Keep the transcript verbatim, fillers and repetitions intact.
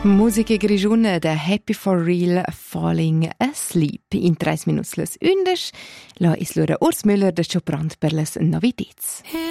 Musica grigiuna da Happy for Real Falling Asleep. In treis minuts las ündes la is lura Urs Müller da Choprant per las novitets.